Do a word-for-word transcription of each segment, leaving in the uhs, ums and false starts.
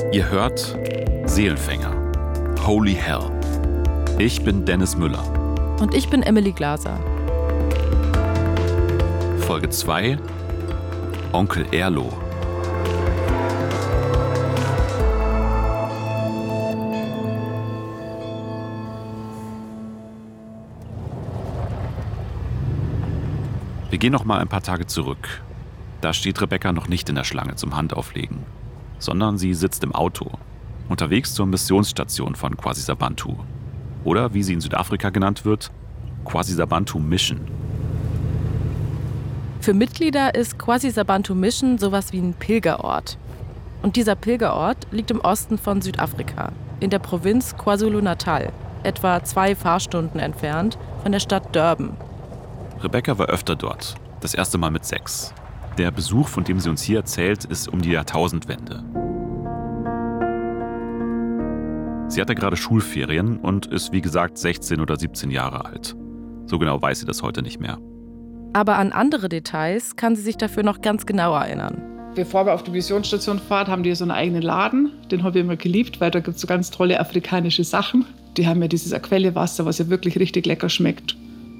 Ihr hört Seelenfänger. Holy Hell. Ich bin Dennis Müller. Und ich bin Emily Glaser. Folge zwei. Onkel Erlo. Wir gehen noch mal ein paar Tage zurück. Da steht Rebecca noch nicht in der Schlange zum Handauflegen, sondern sie sitzt im Auto, unterwegs zur Missionsstation von Kwasisabantu. Oder, wie sie in Südafrika genannt wird, Kwasisabantu Mission. Für Mitglieder ist Kwasisabantu Mission sowas wie ein Pilgerort. Und dieser Pilgerort liegt im Osten von Südafrika, in der Provinz KwaZulu-Natal, etwa zwei Fahrstunden entfernt von der Stadt Durban. Rebecca war öfter dort, das erste Mal mit sechs. Der Besuch, von dem sie uns hier erzählt, ist um die Jahrtausendwende. Sie hatte gerade Schulferien und ist, wie gesagt, sechzehn oder siebzehn Jahre alt. So genau weiß sie das heute nicht mehr. Aber an andere Details kann sie sich dafür noch ganz genau erinnern. Bevor wir auf die Missionsstation fahren, haben die so einen eigenen Laden. Den habe ich immer geliebt, weil da gibt es so ganz tolle afrikanische Sachen. Die haben ja dieses Aquellewasser, was ja wirklich richtig lecker schmeckt.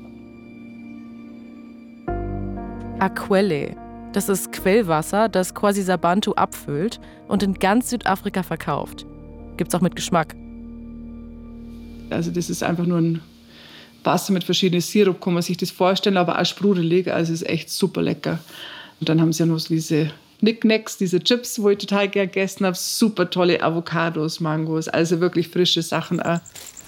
Aquelle. Das ist Quellwasser, das Kwasisabantu abfüllt und in ganz Südafrika verkauft. Gibt's auch mit Geschmack. Also das ist einfach nur ein Wasser mit verschiedenen Sirup, kann man sich das vorstellen, aber auch sprudelig, also es ist echt super lecker. Und dann haben sie ja noch so diese Knickknacks, diese Chips, wo ich total gern gegessen habe, super tolle Avocados, Mangos, also wirklich frische Sachen auch.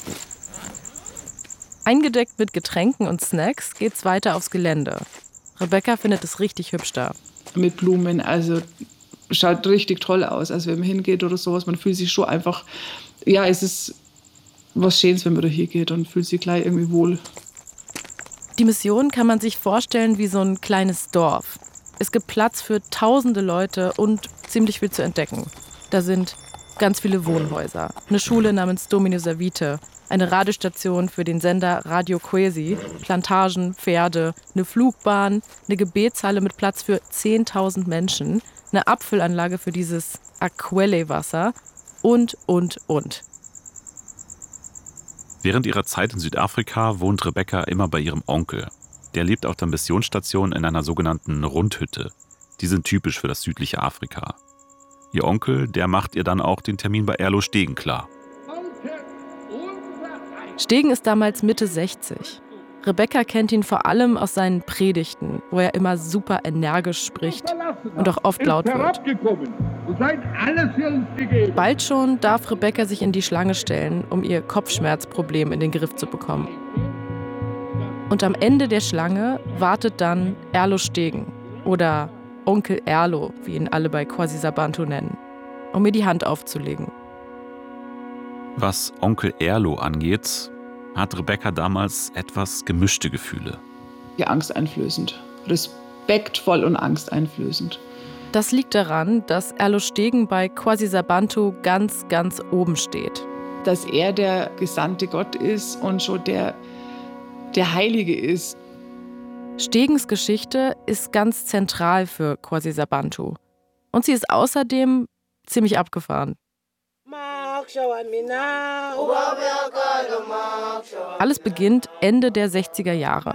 Eingedeckt mit Getränken und Snacks geht's weiter aufs Gelände. Rebecca findet es richtig hübsch da. Mit Blumen, also schaut richtig toll aus. Also wenn man hingeht oder sowas, man fühlt sich schon einfach, ja, es ist was Schönes, wenn man da hingeht und fühlt sich gleich irgendwie wohl. Die Mission kann man sich vorstellen wie so ein kleines Dorf. Es gibt Platz für tausende Leute und ziemlich viel zu entdecken. Da sind ganz viele Wohnhäuser, eine Schule namens Domino Savite, eine Radiostation für den Sender Radio Kwezi, Plantagen, Pferde, eine Flugbahn, eine Gebetshalle mit Platz für zehntausend Menschen, eine Abfüllanlage für dieses Aquelle-Wasser und, und, und. Während ihrer Zeit in Südafrika wohnt Rebecca immer bei ihrem Onkel. Der lebt auf der Missionsstation in einer sogenannten Rundhütte. Die sind typisch für das südliche Afrika. Ihr Onkel, der macht ihr dann auch den Termin bei Erlo Stegen klar. Stegen ist damals Mitte sechzig. Rebecca kennt ihn vor allem aus seinen Predigten, wo er immer super energisch spricht und auch oft laut wird. Bald schon darf Rebecca sich in die Schlange stellen, um ihr Kopfschmerzproblem in den Griff zu bekommen. Und am Ende der Schlange wartet dann Erlo Stegen oder Onkel Erlo, wie ihn alle bei Kwasisabantu nennen, um mir die Hand aufzulegen. Was Onkel Erlo angeht, hat Rebecca damals etwas gemischte Gefühle. Ja, angsteinflößend. Respektvoll und angsteinflößend. Das liegt daran, dass Erlo Stegen bei Kwasisabantu ganz, ganz oben steht. Dass er der gesandte Gott ist und schon der, der Heilige ist. Stegens Geschichte ist ganz zentral für Kwasisabantu. Und sie ist außerdem ziemlich abgefahren. Alles beginnt Ende der sechziger Jahre.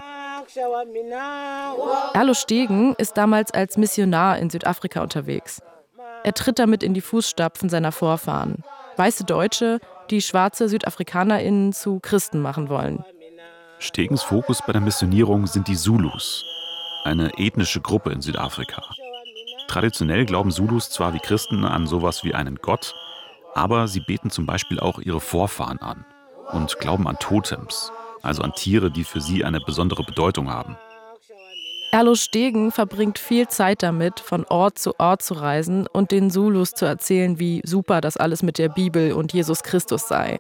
Erlo Stegen ist damals als Missionar in Südafrika unterwegs. Er tritt damit in die Fußstapfen seiner Vorfahren. Weiße Deutsche, die schwarze SüdafrikanerInnen zu Christen machen wollen. Stegens Fokus bei der Missionierung sind die Zulus, eine ethnische Gruppe in Südafrika. Traditionell glauben Zulus zwar wie Christen an sowas wie einen Gott, aber sie beten zum Beispiel auch ihre Vorfahren an und glauben an Totems, also an Tiere, die für sie eine besondere Bedeutung haben. Erlo Stegen verbringt viel Zeit damit, von Ort zu Ort zu reisen und den Zulus zu erzählen, wie super das alles mit der Bibel und Jesus Christus sei.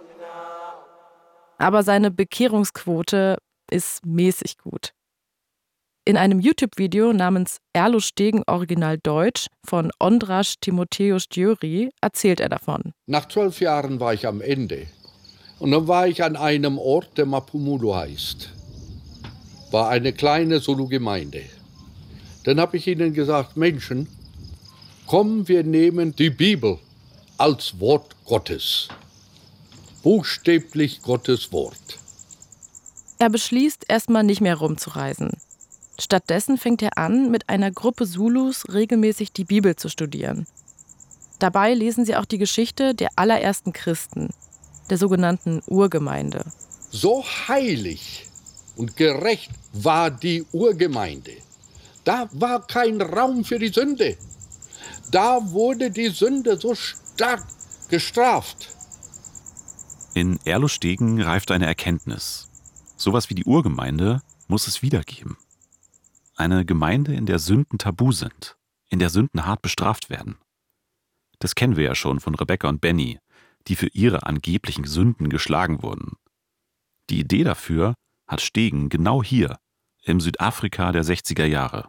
Aber seine Bekehrungsquote ist mäßig gut. In einem YouTube-Video namens Erlo Stegen Original Deutsch von Ondras Timotheus Djöri erzählt er davon. Nach zwölf Jahren war ich am Ende. Und dann war ich an einem Ort, der Maphumulo heißt. War eine kleine Zulu-Gemeinde. Dann habe ich ihnen gesagt, Menschen, komm, wir nehmen die Bibel als Wort Gottes. Buchstäblich Gottes Wort. Er beschließt, erstmal nicht mehr rumzureisen. Stattdessen fängt er an, mit einer Gruppe Zulus regelmäßig die Bibel zu studieren. Dabei lesen sie auch die Geschichte der allerersten Christen, der sogenannten Urgemeinde. So heilig und gerecht war die Urgemeinde. Da war kein Raum für die Sünde. Da wurde die Sünde so stark gestraft. In Erlustegen reift eine Erkenntnis. Sowas wie die Urgemeinde muss es wieder geben. Eine Gemeinde, in der Sünden tabu sind, in der Sünden hart bestraft werden. Das kennen wir ja schon von Rebecca und Benny, die für ihre angeblichen Sünden geschlagen wurden. Die Idee dafür hat Stegen genau hier, im Südafrika der sechziger Jahre.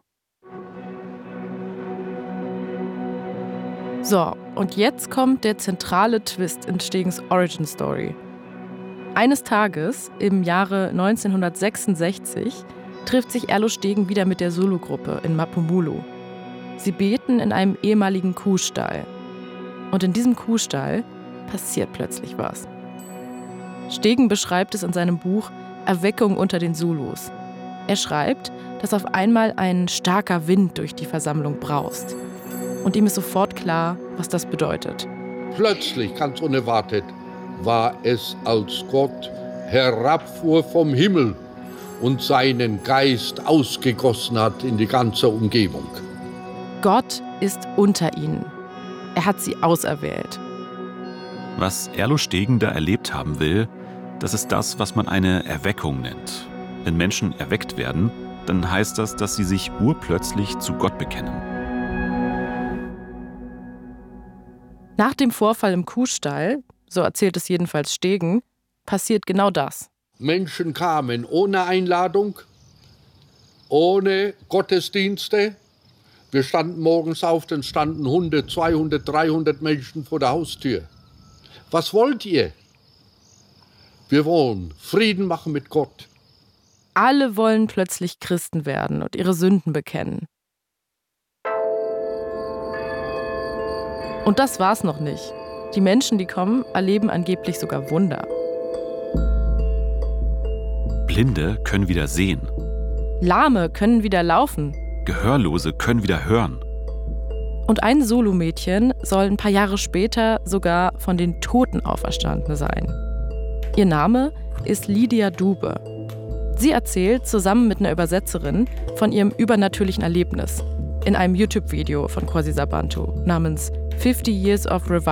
So, und jetzt kommt der zentrale Twist in Stegens Origin Story. Eines Tages, im Jahre neunzehnhundertsechsundsechzig, trifft sich Erlustegen wieder mit der Zulu-Gruppe in Maphumulo. Sie beten in einem ehemaligen Kuhstall. Und in diesem Kuhstall passiert plötzlich was. Stegen beschreibt es in seinem Buch Erweckung unter den Zulus. Er schreibt, dass auf einmal ein starker Wind durch die Versammlung braust. Und ihm ist sofort klar, was das bedeutet. Plötzlich, ganz unerwartet, war es, als Gott herabfuhr vom Himmel und seinen Geist ausgegossen hat in die ganze Umgebung. Gott ist unter ihnen. Er hat sie auserwählt. Was Erlustegen da erlebt haben will, das ist das, was man eine Erweckung nennt. Wenn Menschen erweckt werden, dann heißt das, dass sie sich urplötzlich zu Gott bekennen. Nach dem Vorfall im Kuhstall, so erzählt es jedenfalls Stegen, passiert genau das. Menschen kamen ohne Einladung, ohne Gottesdienste. Wir standen morgens auf, dann standen hundert, zweihundert, dreihundert Menschen vor der Haustür. Was wollt ihr? Wir wollen Frieden machen mit Gott. Alle wollen plötzlich Christen werden und ihre Sünden bekennen. Und das war's noch nicht. Die Menschen, die kommen, erleben angeblich sogar Wunder. Blinde können wieder sehen. Lahme können wieder laufen. Gehörlose können wieder hören. Und ein Zulu-Mädchen soll ein paar Jahre später sogar von den Toten auferstanden sein. Ihr Name ist Lydia Dube. Sie erzählt zusammen mit einer Übersetzerin von ihrem übernatürlichen Erlebnis in einem YouTube-Video von Kwasi Sabantu namens fifty Years of Revival.